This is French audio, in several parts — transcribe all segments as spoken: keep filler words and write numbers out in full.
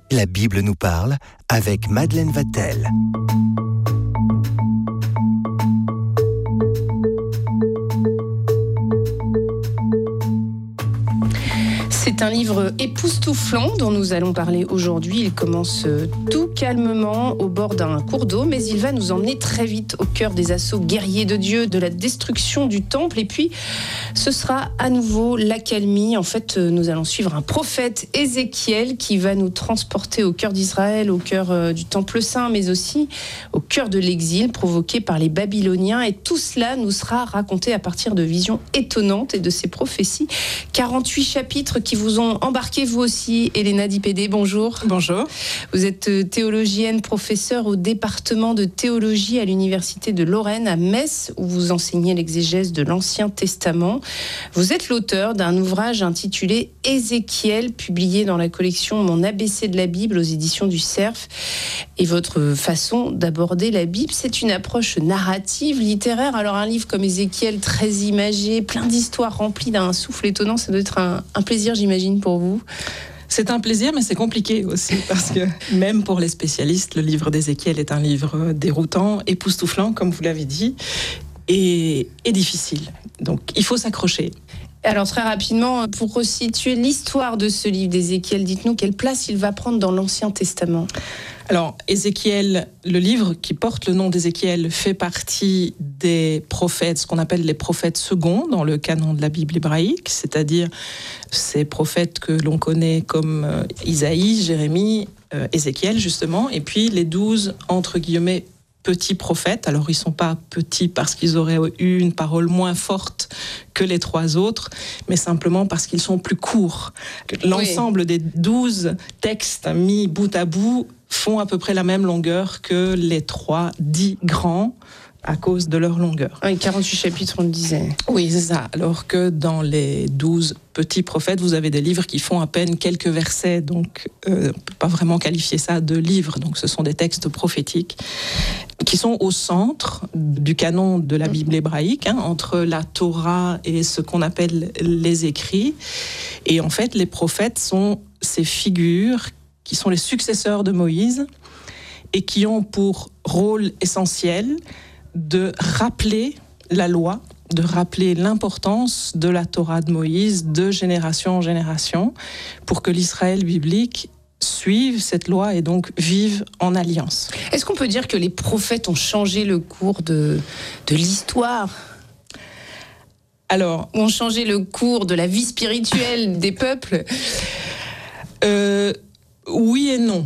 La Bible nous parle avec Madeleine Vatel. C'est un livre époustouflant dont nous allons parler aujourd'hui. Il commence tout calmement au bord d'un cours d'eau, mais il va nous emmener très vite au cœur des assauts guerriers de Dieu, de la destruction du temple. Et puis, ce sera à nouveau l'accalmie. En fait, nous allons suivre un prophète, Ézéchiel, qui va nous transporter au cœur d'Israël, au cœur du temple saint, mais aussi au cœur de l'exil provoqué par les Babyloniens. Et tout cela nous sera raconté à partir de visions étonnantes et de ces prophéties. quarante-huit chapitres qui vous ont embarqué vous aussi. Elena Dipédé, bonjour. Bonjour. Vous êtes théologienne, professeure au département de théologie à l'université de Lorraine à Metz, où vous enseignez l'exégèse de l'Ancien Testament. Vous êtes l'auteur d'un ouvrage intitulé Ézéchiel, publié dans la collection Mon A B C de la Bible aux éditions du Cerf. Et votre façon d'aborder la Bible, c'est une approche narrative, littéraire. Alors un livre comme Ézéchiel, très imagé, plein d'histoires remplies d'un souffle étonnant, ça doit être un, un plaisir, j'imagine, pour vous. C'est un plaisir, mais c'est compliqué aussi, parce que même pour les spécialistes, le livre d'Ézéchiel est un livre déroutant, époustouflant, comme vous l'avez dit, et, et difficile. Donc, il faut s'accrocher. Alors, très rapidement, pour resituer l'histoire de ce livre d'Ézéchiel, dites-nous quelle place il va prendre dans l'Ancien Testament. Alors, Ézéchiel, le livre qui porte le nom d'Ézéchiel fait partie des prophètes, ce qu'on appelle les prophètes seconds dans le canon de la Bible hébraïque, c'est-à-dire ces prophètes que l'on connaît comme euh, Isaïe, Jérémie, euh, Ézéchiel justement, et puis les douze, entre guillemets, petits prophètes. Alors, ils ne sont pas petits parce qu'ils auraient eu une parole moins forte que les trois autres, mais simplement parce qu'ils sont plus courts. L'ensemble oui. des douze textes mis bout à bout font à peu près la même longueur que les trois dits grands à cause de leur longueur. Oui, quarante-huit chapitres, on le disait. Oui, c'est ça. Alors que dans les douze petits prophètes, vous avez des livres qui font à peine quelques versets, donc euh, on ne peut pas vraiment qualifier ça de livres. Donc ce sont des textes prophétiques qui sont au centre du canon de la Bible hébraïque, hein, entre la Torah et ce qu'on appelle les écrits. Et en fait, les prophètes sont ces figures qui sont les successeurs de Moïse et qui ont pour rôle essentiel de rappeler la loi, de rappeler l'importance de la Torah de Moïse de génération en génération pour que l'Israël biblique suive cette loi et donc vive en alliance. Est-ce qu'on peut dire que les prophètes ont changé le cours de, de l'histoire ? Alors, ont changé le cours de la vie spirituelle des peuples ? euh, Oui et non.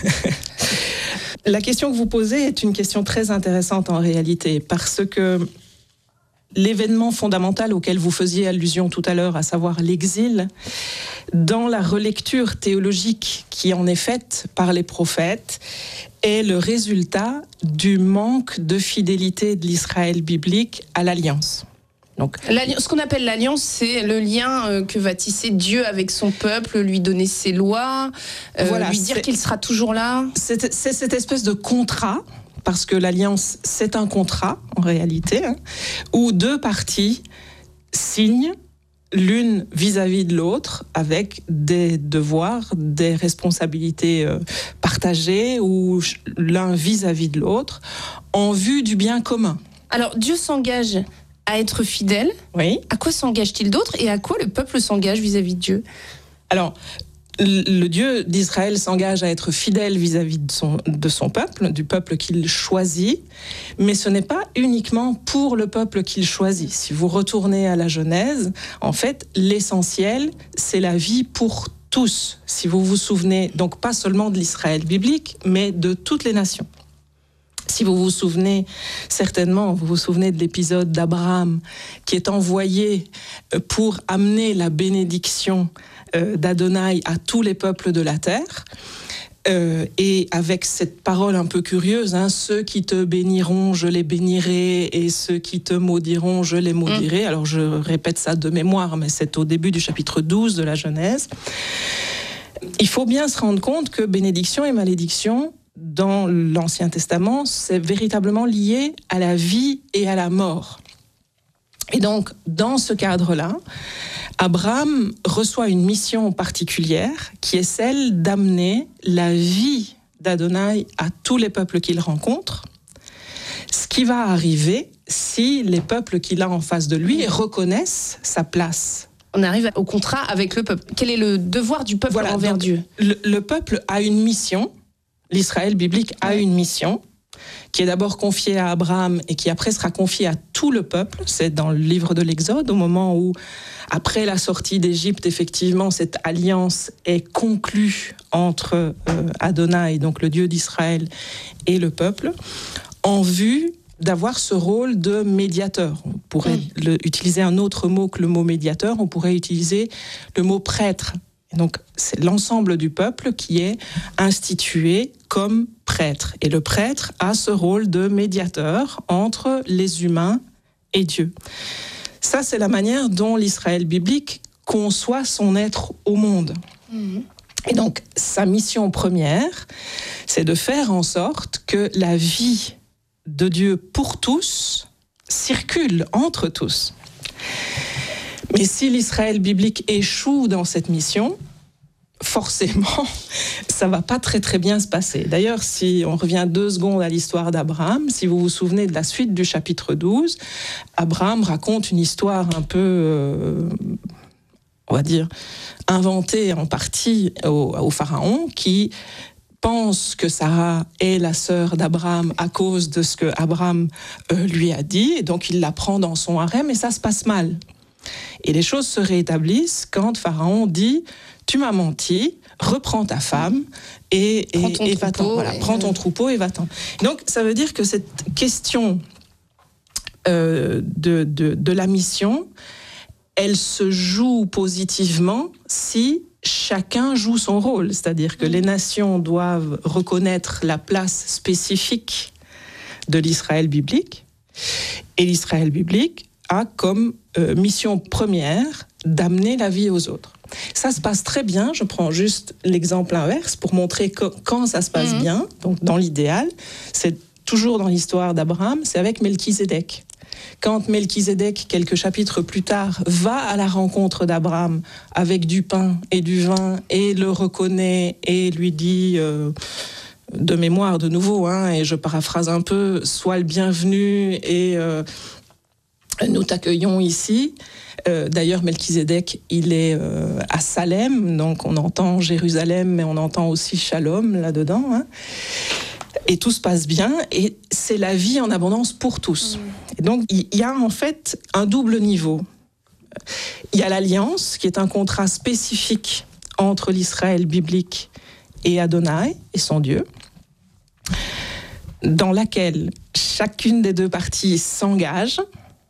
La question que vous posez est une question très intéressante en réalité, parce que l'événement fondamental auquel vous faisiez allusion tout à l'heure, à savoir l'exil, dans la relecture théologique qui en est faite par les prophètes, est le résultat du manque de fidélité de l'Israël biblique à l'Alliance. Donc, ce qu'on appelle l'alliance, c'est le lien que va tisser Dieu avec son peuple, lui donner ses lois, euh, voilà, lui dire qu'il sera toujours là. C'est, c'est cette espèce de contrat, parce que l'alliance, c'est un contrat en réalité, hein, où deux parties signent l'une vis-à-vis de l'autre avec des devoirs, des responsabilités euh, partagées, ou l'un vis-à-vis de l'autre, en vue du bien commun. Alors, Dieu s'engage à être fidèle. Oui. À quoi s'engage-t-il d'autre et à quoi le peuple s'engage vis-à-vis de Dieu ? Alors, le Dieu d'Israël s'engage à être fidèle vis-à-vis de son, de son peuple, du peuple qu'il choisit, mais ce n'est pas uniquement pour le peuple qu'il choisit. Si vous retournez à la Genèse, en fait, l'essentiel, c'est la vie pour tous. Si vous vous souvenez, donc pas seulement de l'Israël biblique, mais de toutes les nations. Si vous vous souvenez, certainement, vous vous souvenez de l'épisode d'Abraham qui est envoyé pour amener la bénédiction d'Adonai à tous les peuples de la terre. Euh, et avec cette parole un peu curieuse, hein, ceux qui te béniront, je les bénirai, et ceux qui te maudiront, je les maudirai. Mmh. Alors je répète ça de mémoire, mais c'est au début du chapitre douze de la Genèse. Il faut bien se rendre compte que bénédiction et malédiction, dans l'Ancien Testament, c'est véritablement lié à la vie et à la mort. Et donc, dans ce cadre-là, Abraham reçoit une mission particulière qui est celle d'amener la vie d'Adonai à tous les peuples qu'il rencontre, ce qui va arriver si les peuples qu'il a en face de lui reconnaissent sa place. On arrive au contrat avec le peuple. Quel est le devoir du peuple voilà, envers donc, Dieu ? le, le peuple a une mission, l'Israël biblique a une mission, qui est d'abord confiée à Abraham et qui après sera confiée à tout le peuple. C'est dans le livre de l'Exode, au moment où, après la sortie d'Égypte, effectivement, cette alliance est conclue entre euh, Adonai, donc le Dieu d'Israël, et le peuple, en vue d'avoir ce rôle de médiateur. On pourrait mmh. le, utiliser un autre mot que le mot médiateur, on pourrait utiliser le mot prêtre. Et donc, c'est l'ensemble du peuple qui est institué comme prêtre. Et le prêtre a ce rôle de médiateur entre les humains et Dieu. Ça, c'est la manière dont l'Israël biblique conçoit son être au monde. Mmh. Et donc, sa mission première, c'est de faire en sorte que la vie de Dieu pour tous circule entre tous. Mais si l'Israël biblique échoue dans cette mission, forcément, ça ne va pas très très bien se passer. D'ailleurs, si on revient deux secondes à l'histoire d'Abraham, si vous vous souvenez de la suite du chapitre douze, Abraham raconte une histoire un peu, euh, on va dire, inventée en partie au, au pharaon, qui pense que Sarah est la sœur d'Abraham à cause de ce que Abraham euh, lui a dit, et donc il la prend dans son harem, et ça se passe mal. Et les choses se rétablissent quand Pharaon dit « Tu m'as menti, reprends ta femme et, et, et va-t'en. Voilà, prends ton troupeau et va-t'en. » Donc ça veut dire que cette question euh, de, de, de la mission, elle se joue positivement si chacun joue son rôle, c'est-à-dire que les nations doivent reconnaître la place spécifique de l'Israël biblique, et l'Israël biblique a comme euh, mission première d'amener la vie aux autres. Ça se passe très bien, je prends juste l'exemple inverse pour montrer que quand ça se passe mmh. bien, donc dans l'idéal, c'est toujours dans l'histoire d'Abraham, c'est avec Melchizedek. Quand Melchizedek, quelques chapitres plus tard, va à la rencontre d'Abraham avec du pain et du vin et le reconnaît et lui dit, euh, de mémoire de nouveau, hein, et je paraphrase un peu, sois le bienvenu et euh, nous t'accueillons ici. Euh, d'ailleurs, Melchizedek, il est euh, à Salem, donc on entend Jérusalem, mais on entend aussi Shalom là-dedans, hein. Et tout se passe bien, et c'est la vie en abondance pour tous. Et donc, il y a en fait un double niveau. Il y a l'alliance, qui est un contrat spécifique entre l'Israël biblique et Adonai, et son Dieu, dans laquelle chacune des deux parties s'engage,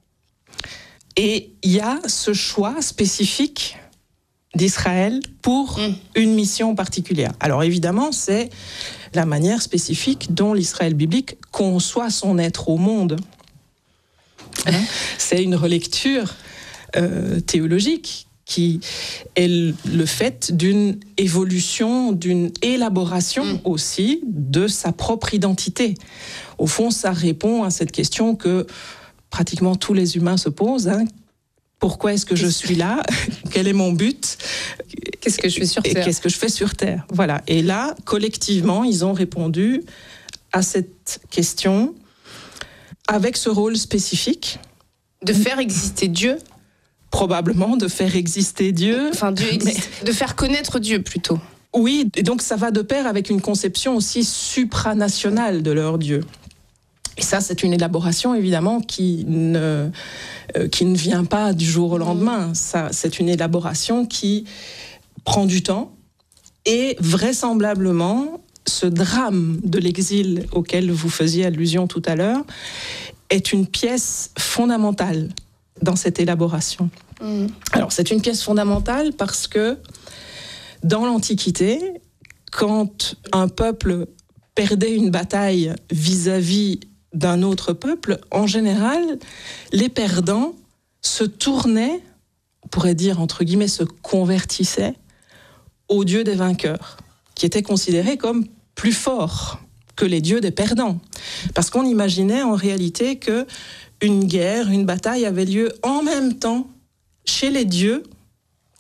et il y a ce choix spécifique d'Israël pour mmh. une mission particulière. Alors évidemment, c'est la manière spécifique dont l'Israël biblique conçoit son être au monde. Mmh. C'est une relecture euh, théologique qui est le fait d'une évolution, d'une élaboration mmh. aussi de sa propre identité. Au fond, ça répond à cette question que pratiquement tous les humains se posent, hein. Pourquoi est-ce que je suis là ? Quel est mon but ? Qu'est-ce que je fais sur Terre ? Et qu'est-ce que je fais sur Terre ? Voilà. Et là, collectivement, ils ont répondu à cette question avec ce rôle spécifique. De faire exister Dieu ? Probablement, de faire exister Dieu. Enfin, Dieu existe. Mais... de faire connaître Dieu, plutôt. Oui, et donc ça va de pair avec une conception aussi supranationale de leur Dieu. Et ça, c'est une élaboration, évidemment, qui ne, euh, qui ne vient pas du jour au lendemain. Ça, c'est une élaboration qui prend du temps. Et vraisemblablement, ce drame de l'exil auquel vous faisiez allusion tout à l'heure est une pièce fondamentale dans cette élaboration. Mmh. Alors, c'est une pièce fondamentale parce que, dans l'Antiquité, quand un peuple perdait une bataille vis-à-vis d'un autre peuple, en général, les perdants se tournaient, on pourrait dire entre guillemets, se convertissaient au Dieu des vainqueurs, qui était considéré comme plus fort que les dieux des perdants. Parce qu'on imaginait en réalité que une guerre, une bataille avait lieu en même temps chez les dieux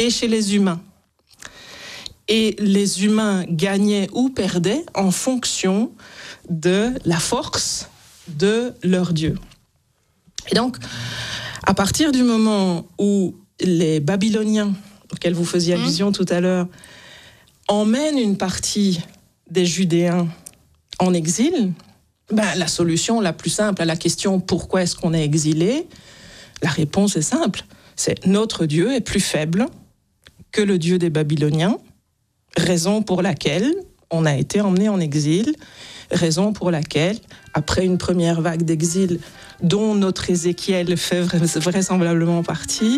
et chez les humains. Et les humains gagnaient ou perdaient en fonction de la force de leur Dieu. Et donc, à partir du moment où les Babyloniens, auxquels vous faisiez allusion mmh. tout à l'heure, emmènent une partie des Judéens en exil, ben, la solution la plus simple à la question « Pourquoi est-ce qu'on est exilé ?», la réponse est simple, c'est « Notre Dieu est plus faible que le Dieu des Babyloniens », raison pour laquelle on a été emmené en exil, raison pour laquelle, après une première vague d'exil dont notre Ézéchiel fait vraisemblablement partie,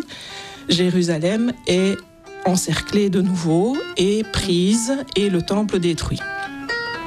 Jérusalem est encerclée de nouveau et prise et le temple détruit.